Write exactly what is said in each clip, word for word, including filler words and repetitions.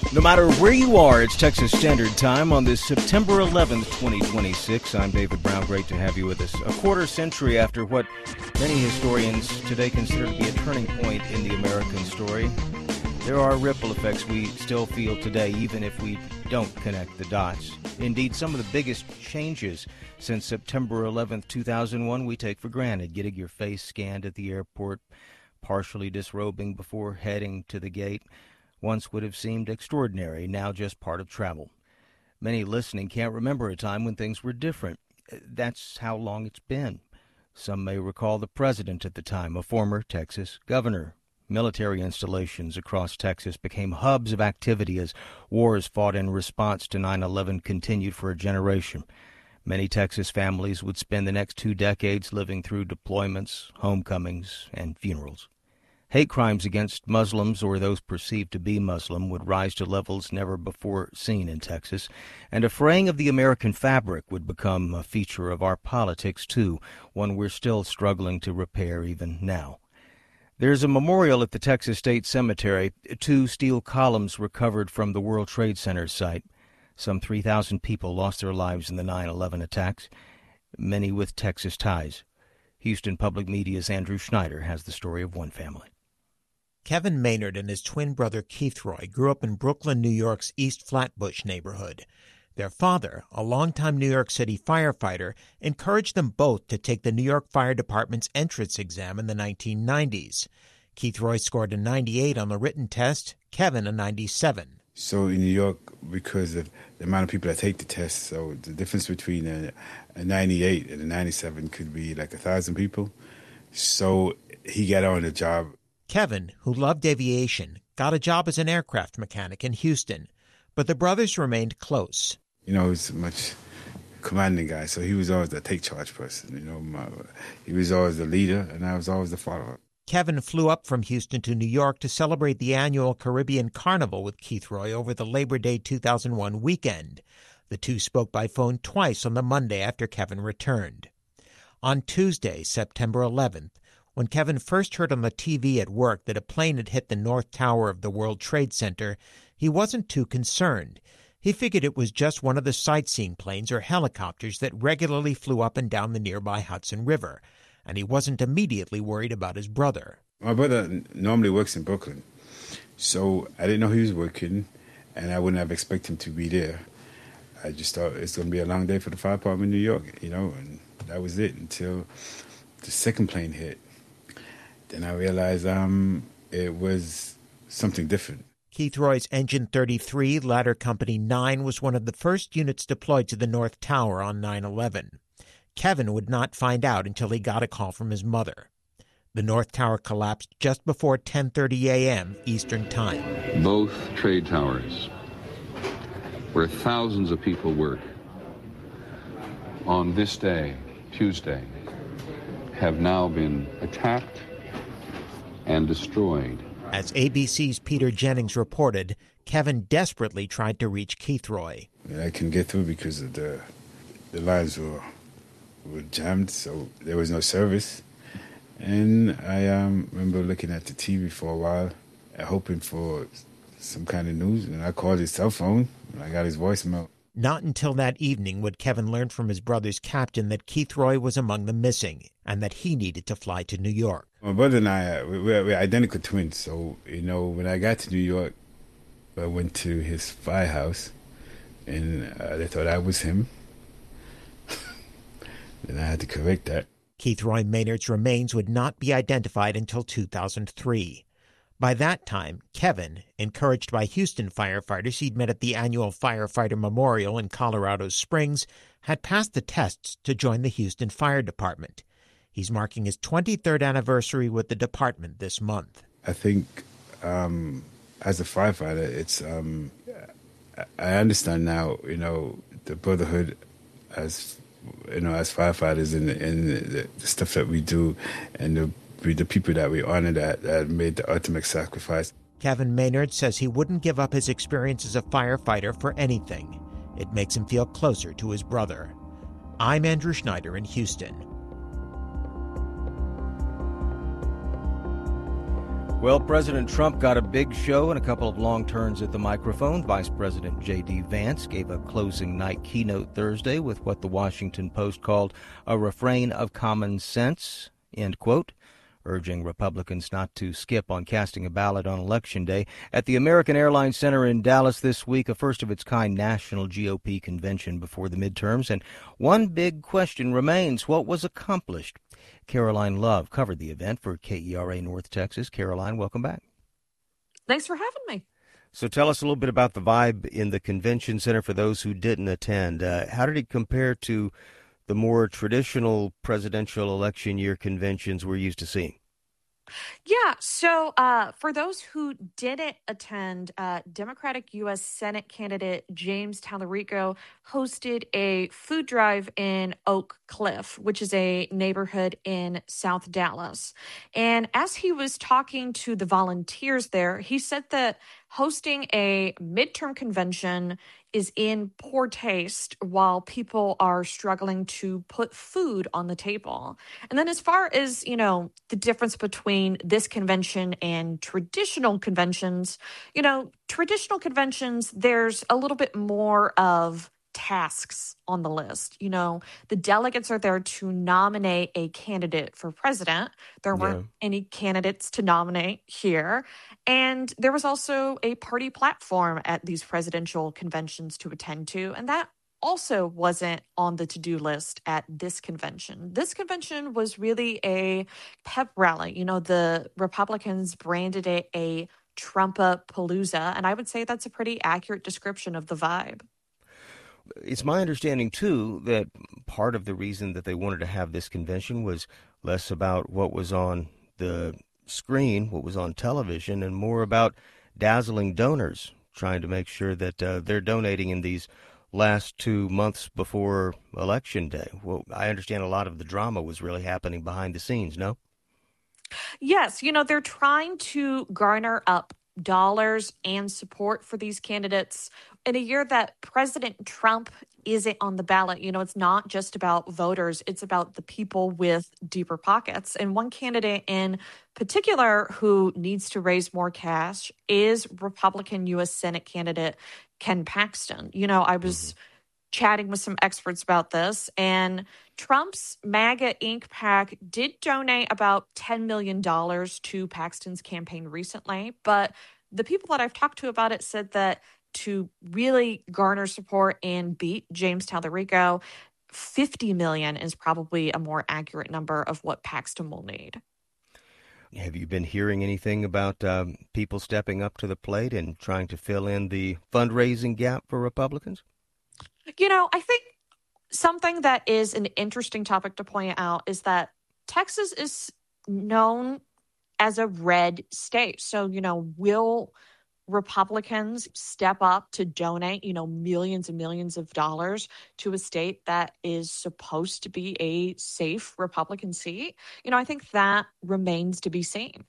No matter where you are, it's Texas Standard Time on this September eleventh, twenty twenty-six. I'm David Brown. Great to have you with us. A quarter century after what many historians today consider to be a turning point in the American story, there are ripple effects we still feel today, even if we don't connect the dots. Indeed, some of the biggest changes since September eleventh, two thousand one we take for granted. Getting your face scanned at the airport, partially disrobing before heading to the gate, once would have seemed extraordinary, now just part of travel. Many listening can't remember a time when things were different. That's how long it's been. Some may recall the president at the time, a former Texas governor. Military installations across Texas became hubs of activity as wars fought in response to nine eleven continued for a generation. Many Texas families would spend the next two decades living through deployments, homecomings, and funerals. Hate crimes against Muslims or those perceived to be Muslim would rise to levels never before seen in Texas, and a fraying of the American fabric would become a feature of our politics, too, one we're still struggling to repair even now. There's a memorial at the Texas State Cemetery, two steel columns recovered from the World Trade Center site. Some three thousand people lost their lives in the nine eleven attacks, many with Texas ties. Houston Public Media's Andrew Schneider has the story of one family. Kevin Maynard and his twin brother Keith Roy grew up in Brooklyn, New York's East Flatbush neighborhood. Their father, a longtime New York City firefighter, encouraged them both to take the New York Fire Department's entrance exam in the nineteen nineties. Keith Roy scored a ninety-eight on the written test, Kevin a ninety-seven. So in New York, because of the amount of people that take the test, so the difference between a, a ninety-eight and a ninety-seven could be like a thousand people. So he got on the job. Kevin, who loved aviation, got a job as an aircraft mechanic in Houston, but the brothers remained close. You know, he was a much commanding guy, so he was always the take-charge person. You know, my, he was always the leader, and I was always the follower. Kevin flew up from Houston to New York to celebrate the annual Caribbean Carnival with Keith Roy over the Labor Day two thousand one weekend. The two spoke by phone twice on the Monday after Kevin returned. On Tuesday, September eleventh, when Kevin first heard on the T V at work that a plane had hit the North Tower of the World Trade Center, he wasn't too concerned. He figured it was just one of the sightseeing planes or helicopters that regularly flew up and down the nearby Hudson River, and he wasn't immediately worried about his brother. My brother normally works in Brooklyn, so I didn't know he was working, and I wouldn't have expected him to be there. I just thought it's going to be a long day for the fire department in New York, you know, and that was it until the second plane hit. Then I realized um, it was something different. Keith Roy's Engine thirty-three, Ladder Company nine, was one of the first units deployed to the North Tower on nine eleven. Kevin would not find out until he got a call from his mother. The North Tower collapsed just before ten thirty a.m. Eastern Time. Both trade towers, where thousands of people work, on this day, Tuesday, have now been attacked and destroyed. As A B C's Peter Jennings reported, Kevin desperately tried to reach Keith Roy. I couldn't get through because of the the lines were were jammed, so there was no service. And I um, remember looking at the T V for a while, uh, hoping for some kind of news. And I called his cell phone, and I got his voicemail. Not until that evening would Kevin learn from his brother's captain that Keith Roy was among the missing and that he needed to fly to New York. My brother and I, we're, we're identical twins. So, you know, when I got to New York, I went to his firehouse, and uh, they thought I was him. Then I had to correct that. Keith Roy Maynard's remains would not be identified until two thousand three. By that time, Kevin, encouraged by Houston firefighters he'd met at the annual Firefighter Memorial in Colorado Springs, had passed the tests to join the Houston Fire Department. He's marking his twenty-third anniversary with the department this month. I think um, as a firefighter, it's um, I understand now, you know, the brotherhood as, you know, as firefighters and, and the, the stuff that we do and the the people that we honor that, that made the ultimate sacrifice. Kevin Maynard says he wouldn't give up his experience as a firefighter for anything. It makes him feel closer to his brother. I'm Andrew Schneider in Houston. Well, President Trump got a big show and a couple of long turns at the microphone. Vice President J D. Vance gave a closing night keynote Thursday with what the Washington Post called a refrain of common sense, end quote, urging Republicans not to skip on casting a ballot on Election Day. At the American Airlines Center in Dallas this week, a first-of-its-kind national G O P convention before the midterms, and one big question remains: what was accomplished? Caroline Love covered the event for K E R A North Texas. Caroline, welcome back. Thanks for having me. So tell us a little bit about the vibe in the convention center for those who didn't attend. Uh, how did it compare to the more traditional presidential election year conventions we're used to seeing? Yeah, so uh, for those who didn't attend, uh, Democratic U S Senate candidate James Tallarico hosted a food drive in Oak Cliff, which is a neighborhood in South Dallas. And as he was talking to the volunteers there, he said that hosting a midterm convention is in poor taste while people are struggling to put food on the table. And then as far as, you know, the difference between this convention and traditional conventions, you know, traditional conventions, there's a little bit more of tasks on the list. You know, the delegates are there to nominate a candidate for president. There weren't Yeah. any candidates to nominate here. And there was also a party platform at these presidential conventions to attend to. And that also wasn't on the to-do list at this convention. This convention was really a pep rally. You know, the Republicans branded it a Trump-a-palooza. And I would say that's a pretty accurate description of the vibe. It's my understanding, too, that part of the reason that they wanted to have this convention was less about what was on the screen, what was on television, and more about dazzling donors, trying to make sure that uh, they're donating in these last two months before Election Day. Well, I understand a lot of the drama was really happening behind the scenes, no? Yes, you know, they're trying to garner up dollars and support for these candidates in a year that President Trump isn't on the ballot. You know, it's not just about voters, it's about the people with deeper pockets. And one candidate in particular who needs to raise more cash is Republican U S Senate candidate Ken Paxton. You know, I was mm-hmm. chatting with some experts about this, and Trump's MAGA Incorporated PAC did donate about ten million dollars to Paxton's campaign recently, but the people that I've talked to about it said that to really garner support and beat James Tallarico, fifty million dollars is probably a more accurate number of what Paxton will need. Have you been hearing anything about um, people stepping up to the plate and trying to fill in the fundraising gap for Republicans? You know, I think something that is an interesting topic to point out is that Texas is known as a red state. So, you know, will Republicans step up to donate, you know, millions and millions of dollars to a state that is supposed to be a safe Republican seat? You know, I think that remains to be seen.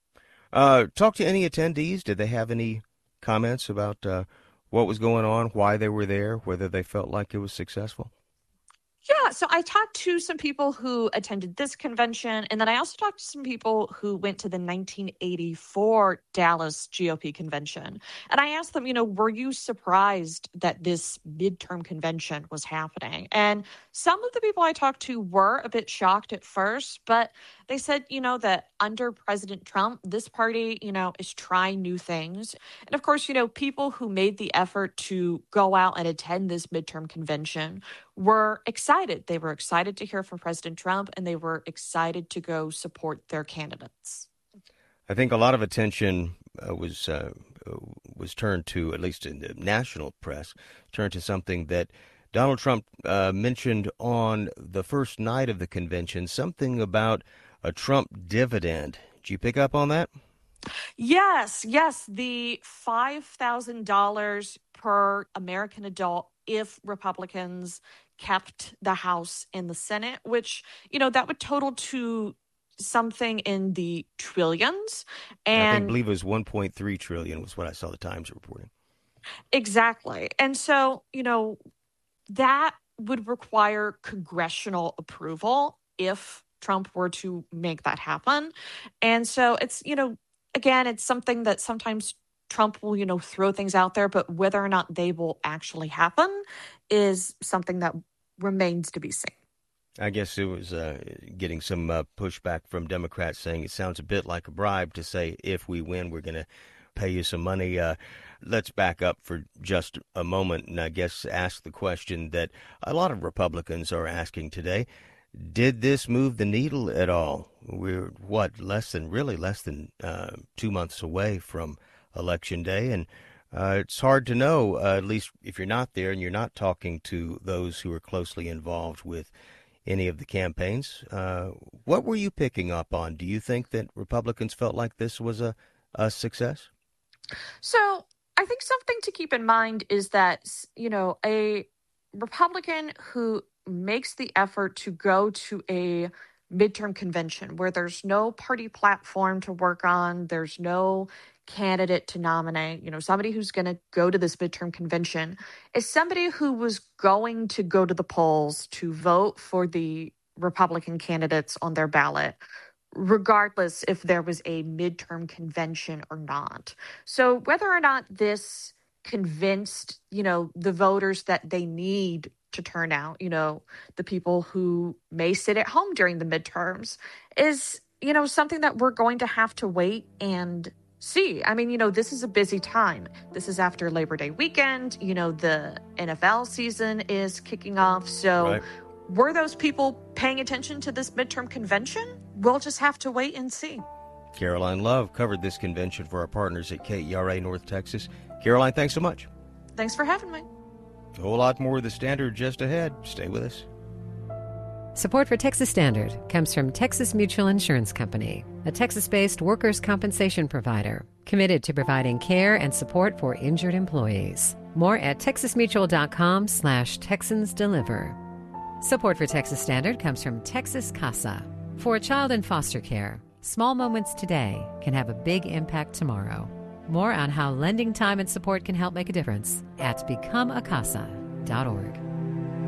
Uh, talk to any attendees. Did they have any comments about uh, what was going on, why they were there, whether they felt like it was successful? Yeah, so I talked to some people who attended this convention, and then I also talked to some people who went to the nineteen eighty-four Dallas G O P convention. And I asked them, you know, were you surprised that this midterm convention was happening? And some of the people I talked to were a bit shocked at first, but they said, you know, that under President Trump, this party, you know, is trying new things. And of course, you know, people who made the effort to go out and attend this midterm convention were excited. They were excited to hear from President Trump, and they were excited to go support their candidates. I think a lot of attention uh, was uh, was turned to, at least in the national press, turned to something that Donald Trump uh, mentioned on the first night of the convention, something about a Trump dividend. Did you pick up on that? Yes, yes. The five thousand dollars per American adult if Republicans kept the House and the Senate, which, you know, that would total to something in the trillions. And I believe it was one point three trillion was what I saw the Times reporting. Exactly. And so, you know, that would require congressional approval if Trump were to make that happen. And so it's, you know, again, it's something that sometimes Trump will, you know, throw things out there, but whether or not they will actually happen is something that remains to be seen. I guess it was uh, getting some uh, pushback from Democrats saying it sounds a bit like a bribe to say, if we win, we're going to pay you some money. Uh, let's back up for just a moment and I guess ask the question that a lot of Republicans are asking today. Did this move the needle at all? We're, what, less than, really less than uh, two months away from Election Day, and uh, it's hard to know, uh, at least if you're not there and you're not talking to those who are closely involved with any of the campaigns. Uh, what were you picking up on? Do you think that Republicans felt like this was a, a success? So I think something to keep in mind is that, you know, a Republican who makes the effort to go to a midterm convention where there's no party platform to work on, there's no candidate to nominate, you know, somebody who's going to go to this midterm convention is somebody who was going to go to the polls to vote for the Republican candidates on their ballot, regardless if there was a midterm convention or not. So whether or not this convinced, you know, the voters that they need to turn out, you know, the people who may sit at home during the midterms is, you know, something that we're going to have to wait and see. I mean, you know, this is a busy time. This is after Labor Day weekend. You know, the N F L season is kicking off. So right. Were those people paying attention to this midterm convention? We'll just have to wait and see. Caroline Love covered this convention for our partners at K E R A North Texas. Caroline, thanks so much. Thanks for having me. A whole lot more of The Standard just ahead. Stay with us. Support for Texas Standard comes from Texas Mutual Insurance Company, a Texas-based workers' compensation provider committed to providing care and support for injured employees. More at texasmutual.com slash Texans Deliver. Support for Texas Standard comes from Texas CASA. For a child in foster care, small moments today can have a big impact tomorrow. More on how lending time and support can help make a difference at become a casa dot org.